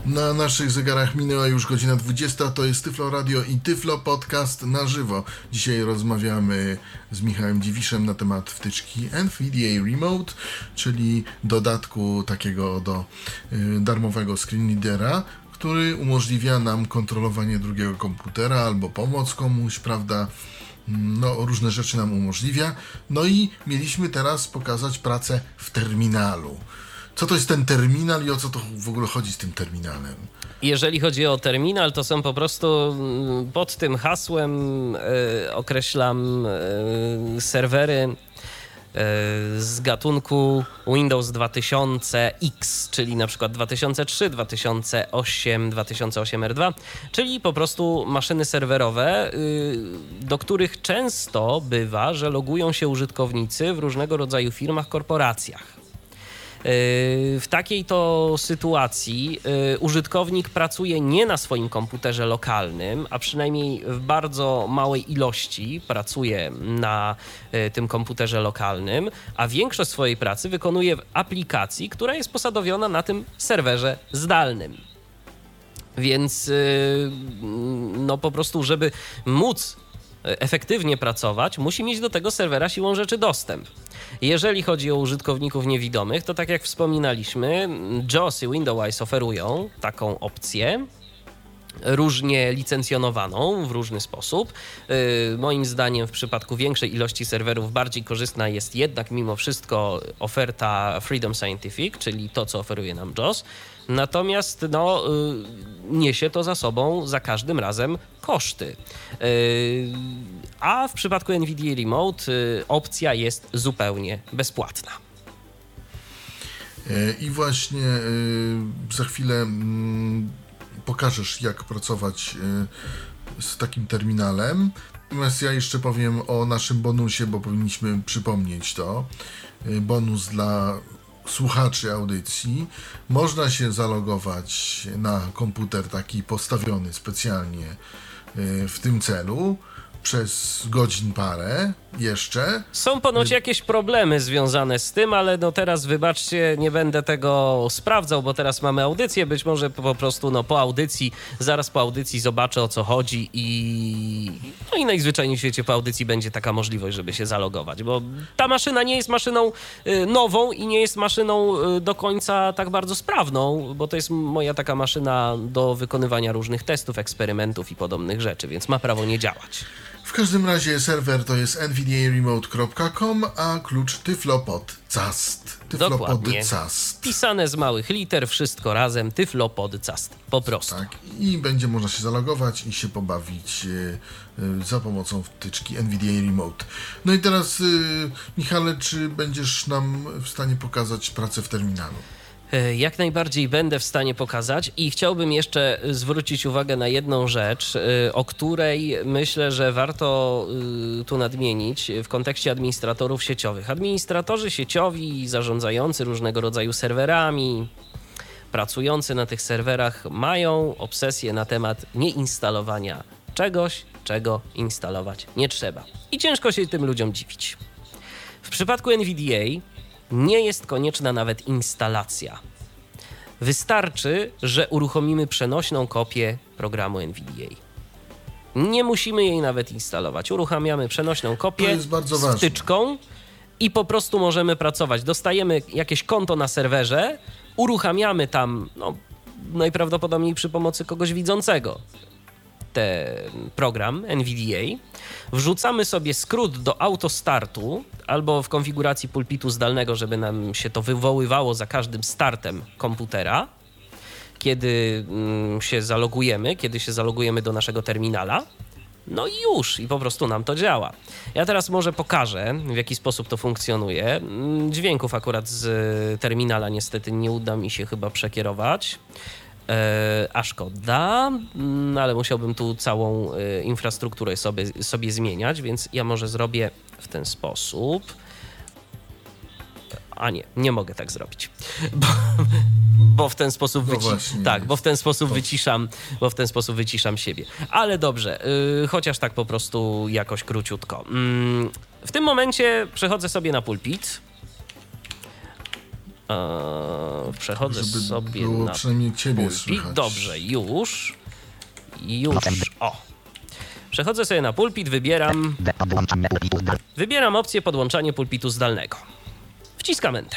Na naszych zegarach minęła już godzina 20, to jest Tyflo Radio i Tyflo Podcast na żywo. Dzisiaj rozmawiamy z Michałem Dziwiszem na temat wtyczki NVDA Remote, czyli dodatku takiego do darmowego screenreadera, który umożliwia nam kontrolowanie drugiego komputera albo pomoc komuś, prawda? No, różne rzeczy nam umożliwia. No i mieliśmy teraz pokazać pracę w terminalu. Co to jest ten terminal i o co to w ogóle chodzi z tym terminalem? Jeżeli chodzi o terminal, to są po prostu pod tym hasłem określam serwery z gatunku Windows 2000X, czyli na przykład 2003, 2008, 2008 R2, czyli po prostu maszyny serwerowe, do których często bywa, że logują się użytkownicy w różnego rodzaju firmach, korporacjach. W takiej to sytuacji użytkownik pracuje nie na swoim komputerze lokalnym, a przynajmniej w bardzo małej ilości pracuje na tym komputerze lokalnym, a większość swojej pracy wykonuje w aplikacji, która jest posadowiona na tym serwerze zdalnym. Więc no po prostu, żeby móc efektywnie pracować, musi mieć do tego serwera siłą rzeczy dostęp. Jeżeli chodzi o użytkowników niewidomych, to tak jak wspominaliśmy, JAWS i Windows oferują taką opcję, różnie licencjonowaną w różny sposób. Moim zdaniem w przypadku większej ilości serwerów bardziej korzystna jest jednak mimo wszystko oferta Freedom Scientific, czyli to, co oferuje nam JAWS. Natomiast no, niesie to za sobą za każdym razem koszty. A w przypadku NVDA Remote opcja jest zupełnie bezpłatna. I właśnie za chwilę pokażesz, jak pracować z takim terminalem. Natomiast ja jeszcze powiem o naszym bonusie, bo powinniśmy przypomnieć to. Bonus dla słuchaczy audycji. Można się zalogować na komputer taki postawiony specjalnie w tym celu przez godzin parę jeszcze. Są ponoć jakieś problemy związane z tym, ale no teraz wybaczcie, nie będę tego sprawdzał, bo teraz mamy audycję, być może po prostu no po audycji, zaraz po audycji zobaczę, o co chodzi i najzwyczajniej w świecie po audycji będzie taka możliwość, żeby się zalogować, bo ta maszyna nie jest maszyną nową i nie jest maszyną do końca tak bardzo sprawną, bo to jest moja taka maszyna do wykonywania różnych testów, eksperymentów i podobnych rzeczy, więc ma prawo nie działać. W każdym razie serwer to jest nvdaremote.com, a klucz tyflopodcast. Dokładnie. Pisane z małych liter, wszystko razem, tyflopodcast. Po prostu. Tak, i będzie można się zalogować i się pobawić za pomocą wtyczki NVDA Remote. No i teraz, Michale, czy będziesz nam w stanie pokazać pracę w terminalu? Jak najbardziej będę w stanie pokazać i chciałbym jeszcze zwrócić uwagę na jedną rzecz, o której myślę, że warto tu nadmienić w kontekście administratorów sieciowych. Administratorzy sieciowi, zarządzający różnego rodzaju serwerami, pracujący na tych serwerach mają obsesję na temat nieinstalowania czegoś, czego instalować nie trzeba. I ciężko się tym ludziom dziwić. W przypadku NVDA nie jest konieczna nawet instalacja. Wystarczy, że uruchomimy przenośną kopię programu NVDA. Nie musimy jej nawet instalować. Uruchamiamy przenośną kopię z wtyczką i po prostu możemy pracować. Dostajemy jakieś konto na serwerze, uruchamiamy tam najprawdopodobniej przy pomocy kogoś widzącego ten program NVDA, wrzucamy sobie skrót do autostartu albo w konfiguracji pulpitu zdalnego, żeby nam się to wywoływało za każdym startem komputera, kiedy się zalogujemy do naszego terminala. No i już, i po prostu nam to działa. Ja teraz może pokażę, w jaki sposób to funkcjonuje. Dźwięków akurat z terminala niestety nie uda mi się chyba przekierować. A szkoda, ale musiałbym tu całą infrastrukturę sobie zmieniać, więc ja może zrobię w ten sposób. A nie mogę tak zrobić, bo w ten sposób wyciszam siebie. Ale dobrze, chociaż tak po prostu jakoś króciutko. W tym momencie przechodzę sobie na pulpit. Przechodzę Żeby sobie było na przynajmniej ciebie pulpit. słychać. Dobrze, już. O. Przechodzę sobie na pulpit, wybieram opcję podłączanie pulpitu zdalnego. Wciskam Enter.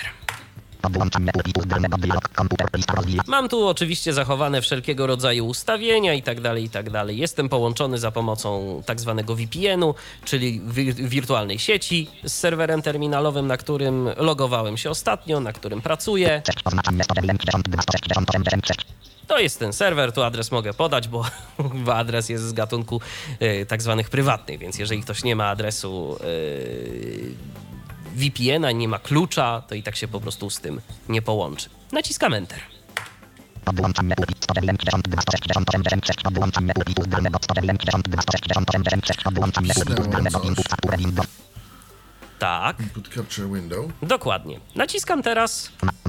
Mam tu oczywiście zachowane wszelkiego rodzaju ustawienia i tak dalej. Jestem połączony za pomocą tak zwanego VPN-u, czyli wirtualnej sieci z serwerem terminalowym, na którym logowałem się ostatnio, na którym pracuję. To jest ten serwer, tu adres mogę podać, bo adres jest z gatunku tak zwanych prywatnych, więc jeżeli ktoś nie ma adresu VPN-a, nie ma klucza, to i tak się po prostu z tym nie połączy. Naciskam Enter. Tak. Input Capture Window. Dokładnie. Naciskam teraz.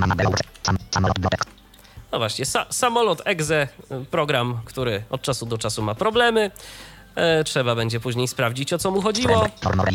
No właśnie, samolot exe, program, który od czasu do czasu ma problemy. Trzeba będzie później sprawdzić, o co mu chodziło.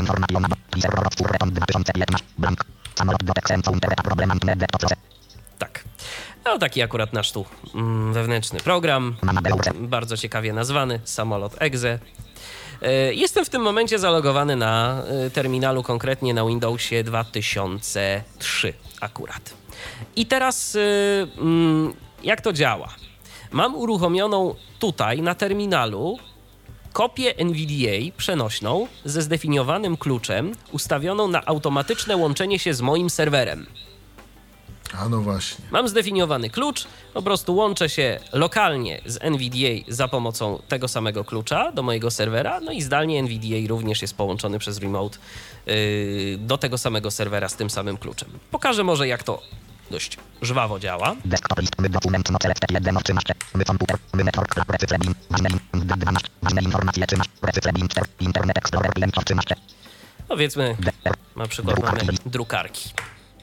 Tak. No taki akurat nasz tu wewnętrzny program. Bardzo ciekawie nazwany, samolot exe. Jestem w tym momencie zalogowany na terminalu, konkretnie na Windowsie 2003 akurat. I teraz jak to działa? Mam uruchomioną tutaj na terminalu kopię NVDA przenośną ze zdefiniowanym kluczem ustawioną na automatyczne łączenie się z moim serwerem. A no właśnie. Mam zdefiniowany klucz, po prostu łączę się lokalnie z NVDA za pomocą tego samego klucza do mojego serwera, no i zdalnie NVDA również jest połączony przez remote do tego samego serwera z tym samym kluczem. Pokażę może, jak to dość żwawo działa. Powiedzmy, na przykład mamy drukarki.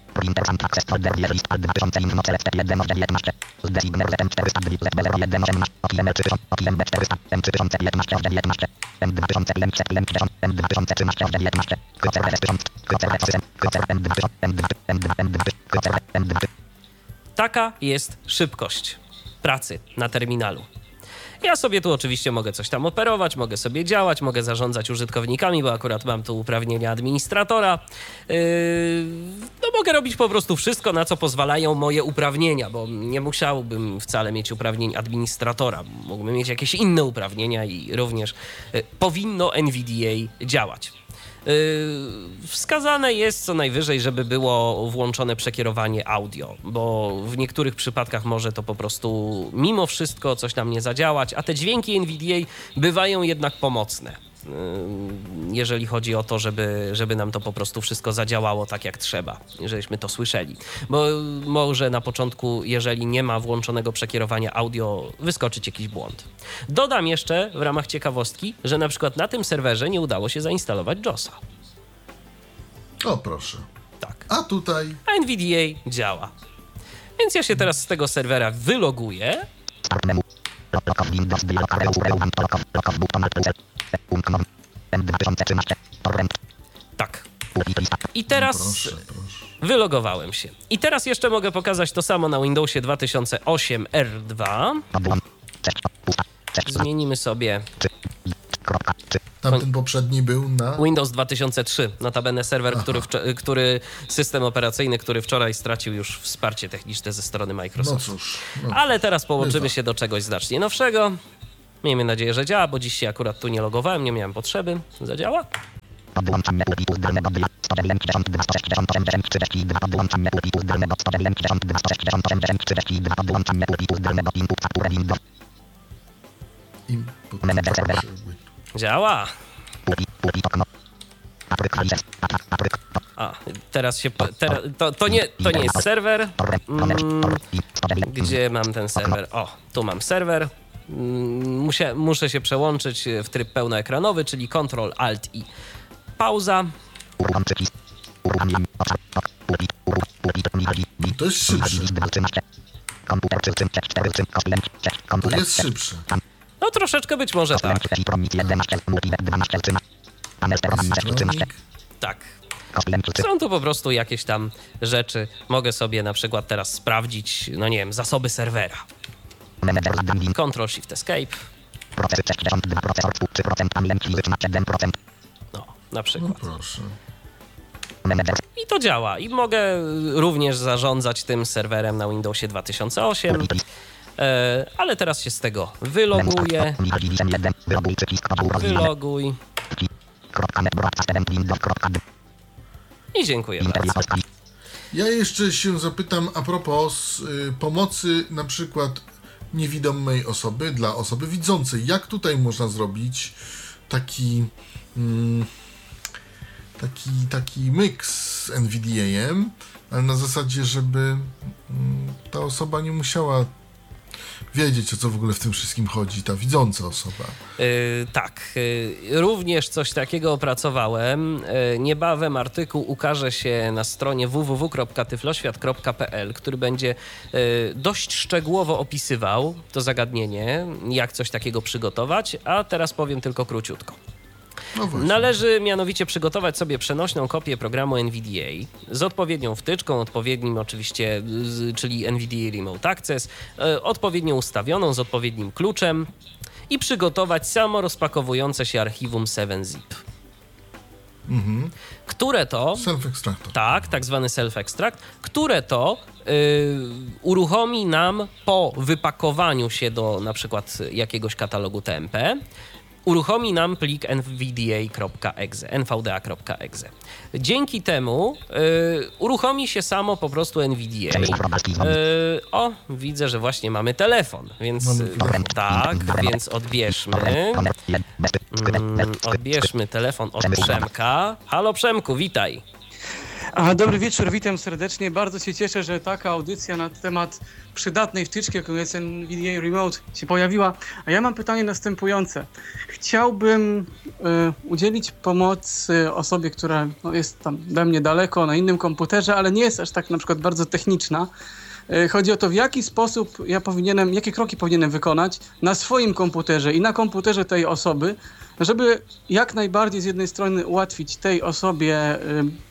Taka jest szybkość pracy na terminalu. Ja sobie tu oczywiście mogę coś tam operować, mogę sobie działać, mogę zarządzać użytkownikami, bo akurat mam tu uprawnienia administratora. No mogę robić po prostu wszystko, na co pozwalają moje uprawnienia, bo nie musiałbym wcale mieć uprawnień administratora. Mógłbym mieć jakieś inne uprawnienia i również powinno NVDA działać. Wskazane jest co najwyżej, żeby było włączone przekierowanie audio, bo w niektórych przypadkach może to po prostu mimo wszystko coś nam nie zadziałać, a te dźwięki NVDA bywają jednak pomocne, jeżeli chodzi o to, żeby nam to po prostu wszystko zadziałało tak jak trzeba, żebyśmy to słyszeli. Bo może na początku, jeżeli nie ma włączonego przekierowania audio, wyskoczyć jakiś błąd. Dodam jeszcze w ramach ciekawostki, że na przykład na tym serwerze nie udało się zainstalować JOSa. O proszę. Tak. A tutaj? A NVDA działa. Więc ja się teraz z tego serwera wyloguję. Tak. I teraz Proszę. wylogowałem się. I teraz jeszcze mogę pokazać to samo na Windowsie 2008 R2. Zmienimy sobie Tamten poprzedni był na... Windows 2003, notabene serwer, który system operacyjny, który wczoraj stracił już wsparcie techniczne ze strony No Microsoftu. cóż. Ale teraz połączymy się do czegoś znacznie nowszego. Miejmy nadzieję, że działa, bo dziś się akurat tu nie logowałem, nie miałem potrzeby. Zadziała? Działa. A, teraz się... To nie jest serwer. Gdzie mam ten serwer? O, tu mam serwer. Muszę się przełączyć w tryb pełnoekranowy, czyli Ctrl, Alt i pauza. To jest szybsze. To jest szybsze. No troszeczkę być może tak. Zincronik. Tak. Są tu po prostu jakieś tam rzeczy. Mogę sobie na przykład teraz sprawdzić, no nie wiem, zasoby serwera. Ctrl-Shift-Escape. No, na przykład. No proszę. I to działa. I mogę również zarządzać tym serwerem na Windowsie 2008. Ale teraz się z tego wyloguję. Wyloguj. I dziękuję bardzo. Ja jeszcze się zapytam a propos pomocy na przykład niewidomej osoby dla osoby widzącej. Jak tutaj można zrobić taki miks z NVDA-em, ale na zasadzie, żeby ta osoba nie musiała wiedzieć, o co w ogóle w tym wszystkim chodzi, ta widząca osoba. Tak, również coś takiego opracowałem. Niebawem artykuł ukaże się na stronie www.tyfloświat.pl, który będzie dość szczegółowo opisywał to zagadnienie, jak coś takiego przygotować, a teraz powiem tylko króciutko. No właśnie. Należy mianowicie przygotować sobie przenośną kopię programu NVDA z odpowiednią wtyczką, odpowiednim oczywiście, czyli NVDA Remote Access, odpowiednio ustawioną, z odpowiednim kluczem i przygotować samo rozpakowujące się archiwum 7-zip. Które to... Self-extractor. Tak zwany self-extract, które to uruchomi nam po wypakowaniu się do na przykład jakiegoś katalogu TMP, uruchomi nam plik nvda.exe. Dzięki temu uruchomi się samo po prostu NVDA. Widzę, że właśnie mamy telefon, więc więc odbierzmy. Odbierzmy telefon od Przemka. Halo Przemku, witaj. Dobry wieczór, witam serdecznie. Bardzo się cieszę, że taka audycja na temat przydatnej wtyczki, jaką jest NVDA Remote, się pojawiła. A ja mam pytanie następujące. Chciałbym udzielić pomocy osobie, która jest tam ode mnie daleko, na innym komputerze, ale nie jest aż tak na przykład bardzo techniczna. Chodzi o to, w jaki sposób jakie kroki powinienem wykonać na swoim komputerze i na komputerze tej osoby, żeby jak najbardziej z jednej strony ułatwić tej osobie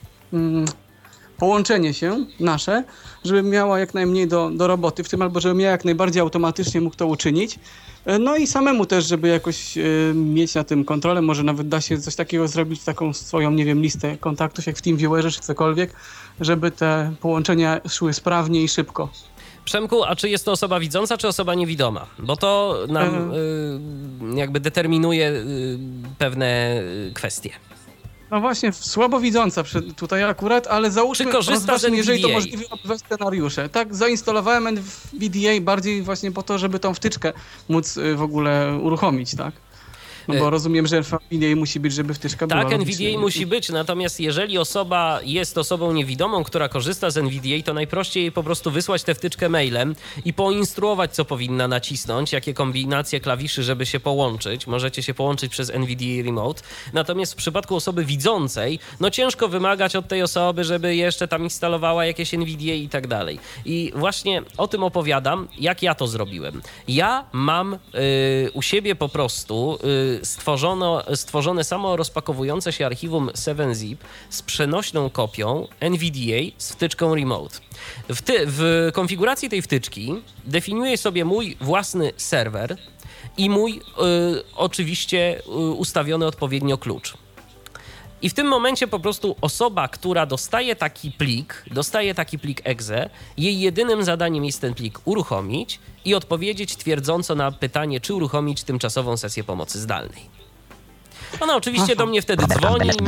połączenie się nasze, żeby miała jak najmniej do roboty w tym, albo żeby ja jak najbardziej automatycznie mógł to uczynić. No i samemu też, żeby jakoś mieć na tym kontrolę, może nawet da się coś takiego zrobić, taką swoją, nie wiem, listę kontaktów, jak w TeamViewerze czy cokolwiek, żeby te połączenia szły sprawnie i szybko. Przemku, a czy jest to osoba widząca, czy osoba niewidoma? Bo to nam jakby determinuje pewne kwestie. No właśnie, słabo widząca tutaj akurat, ale załóżmy, czy korzysta z NVDA? Jeżeli to możliwe, we scenariusze. Tak, zainstalowałem NVDA bardziej właśnie po to, żeby tą wtyczkę móc w ogóle uruchomić, tak? No bo rozumiem, że NVDA musi być, żeby wtyczka była. Tak, NVDA musi być, natomiast jeżeli osoba jest osobą niewidomą, która korzysta z NVDA, to najprościej jej po prostu wysłać tę wtyczkę mailem i poinstruować, co powinna nacisnąć, jakie kombinacje klawiszy, żeby się połączyć. Możecie się połączyć przez NVDA Remote. Natomiast w przypadku osoby widzącej, no ciężko wymagać od tej osoby, żeby jeszcze tam instalowała jakieś NVDA i tak dalej. I właśnie o tym opowiadam, jak ja to zrobiłem. Ja mam u siebie po prostu stworzone samo rozpakowujące się archiwum 7-zip z przenośną kopią NVDA z wtyczką Remote. W konfiguracji tej wtyczki definiuję sobie mój własny serwer i mój oczywiście ustawiony odpowiednio klucz. I w tym momencie po prostu osoba, która dostaje taki plik exe, jej jedynym zadaniem jest ten plik uruchomić i odpowiedzieć twierdząco na pytanie, czy uruchomić tymczasową sesję pomocy zdalnej. Ona oczywiście do mnie wtedy dzwoni.